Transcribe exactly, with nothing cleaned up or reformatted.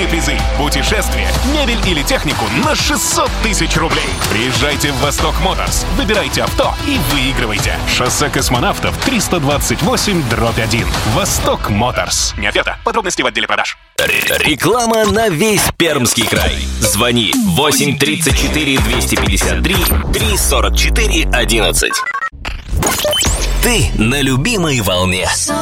призы, путешествия, мебель или технику на шестьсот тысяч рублей. Приезжайте в Восток Моторс, выбирайте авто и выигрывайте. Шоссе Космонавтов триста двадцать восемь дробь один. Восток Моторс. Нет ответа. Подробности в отделе продаж. Реклама на весь Пермский край. Звони восемь тридцать четыре двести пятьдесят три три сорок четыре одиннадцать. Ты на любимой волне.